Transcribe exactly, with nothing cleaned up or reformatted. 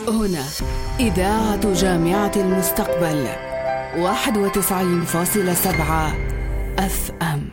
هنا إذاعة جامعة المستقبل واحد وتسعين فاصلة سبعة أف أم.